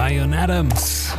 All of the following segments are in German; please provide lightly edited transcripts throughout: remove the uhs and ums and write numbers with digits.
Bryan Adams.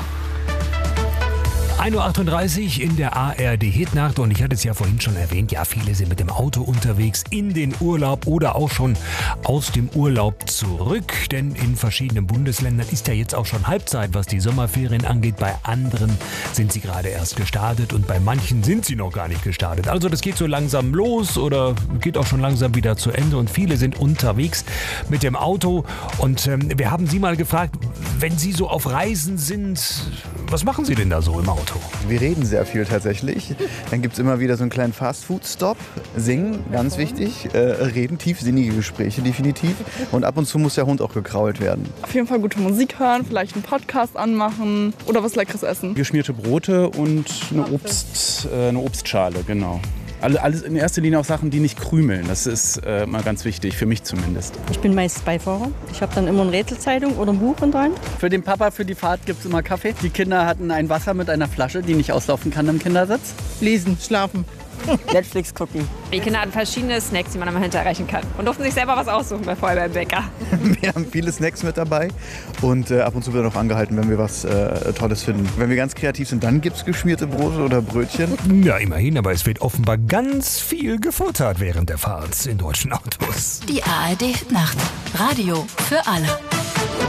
1.38 Uhr in der ARD-Hitnacht und ich hatte es ja vorhin schon erwähnt, ja, viele sind mit dem Auto unterwegs in den Urlaub oder auch schon aus dem Urlaub zurück, denn in verschiedenen Bundesländern ist ja jetzt auch schon Halbzeit, was die Sommerferien angeht. Bei anderen sind sie gerade erst gestartet und bei manchen sind sie noch gar nicht gestartet. Also das geht so langsam los oder geht auch schon langsam wieder zu Ende und viele sind unterwegs mit dem Auto und wir haben Sie mal gefragt, wenn Sie so auf Reisen sind, was machen Sie denn da so im Auto? Wir reden sehr viel tatsächlich. Dann gibt es immer wieder so einen kleinen Fast-Food-Stop. Singen, ganz wichtig. Reden, tiefsinnige Gespräche definitiv. Und ab und zu muss der Hund auch gekrault werden. Auf jeden Fall gute Musik hören, vielleicht einen Podcast anmachen oder was Leckeres essen. Geschmierte Brote und eine Obstschale, genau. Alles in erster Linie auch Sachen, die nicht krümeln. Das ist mal ganz wichtig, für mich zumindest. Ich bin meist Beifahrer. Ich habe dann immer eine Rätselzeitung oder ein Buch in der Hand. Für den Papa, für die Fahrt gibt es immer Kaffee. Die Kinder hatten ein Wasser mit einer Flasche, die nicht auslaufen kann im Kindersitz. Lesen, schlafen. Netflix gucken. Die Kinder hatten verschiedene Snacks, die man immer hinterreichen kann. Und durften sich selber was aussuchen vorher beim Bäcker. Wir haben viele Snacks mit dabei und ab und zu wird noch angehalten, wenn wir was Tolles finden. Wenn wir ganz kreativ sind, dann gibt es geschmierte Brote oder Brötchen. Ja, immerhin, aber es wird offenbar ganz viel gefuttert während der Fahrt in deutschen Autos. Die ARD-Nacht. Radio für alle.